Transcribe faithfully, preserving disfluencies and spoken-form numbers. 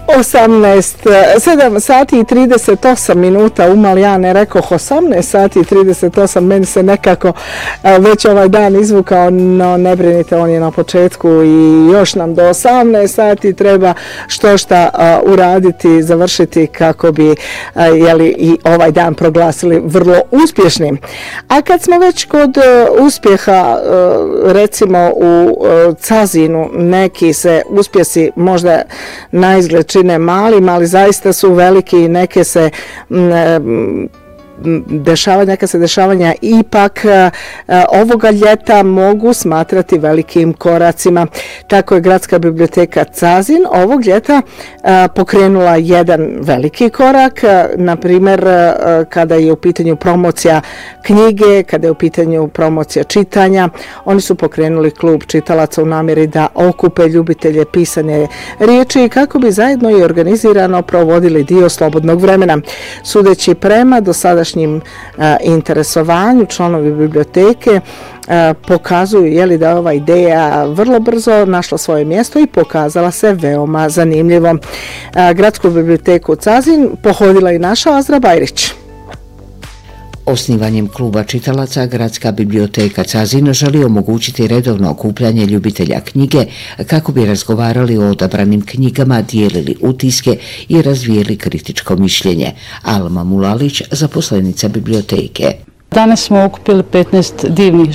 osamnaest, sedam sati i trideset osam minuta, umal ja ne rekoh osamnaest sati i trideset osam, meni se nekako već ovaj dan izvukao, no ne brinite, on je na početku i još nam do osamnaest sati treba što šta uraditi, završiti kako bi jeli, i ovaj dan proglasili vrlo uspješnim. A kad smo već kod uspjeha, recimo u Cazinu, neki se uspjesi možda na izgled čine malim, ali zaista su veliki i neke se m, dešavanja, neka se dešavanja ipak ovoga ljeta mogu smatrati velikim koracima. Tako je Gradska biblioteka Cazin ovog ljeta pokrenula jedan veliki korak, na primjer kada je u pitanju promocija knjige, kada je u pitanju promocija čitanja. Oni su pokrenuli klub čitalaca u namjeri da okupe ljubitelje pisane riječi kako bi zajedno i organizirano provodili dio slobodnog vremena. Sudeći prema do sada interesovanju, članovi biblioteke pokazuju je li da ova ideja vrlo brzo našla svoje mjesto i pokazala se veoma zanimljivom. Gradsku biblioteku Cazin pohodila i naša Azra Bajrić. Osnivanjem kluba čitalaca Gradska biblioteka Cazin želi omogućiti redovno okupljanje ljubitelja knjige kako bi razgovarali o odabranim knjigama, dijelili utiske i razvijeli kritičko mišljenje. Alma Mulalić, zaposlenica biblioteke. Danas smo okupili petnaest divnih